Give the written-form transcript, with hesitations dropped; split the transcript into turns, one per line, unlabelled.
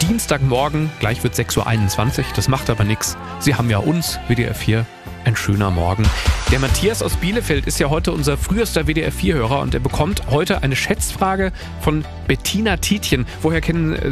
Dienstagmorgen, gleich wird 6:21 Uhr, das macht aber nichts. Sie haben ja uns, WDR 4, ein schöner Morgen. Der Matthias aus Bielefeld ist ja heute unser frühester WDR 4-Hörer und er bekommt heute eine Schätzfrage von Bettina Tietjen. Woher kennen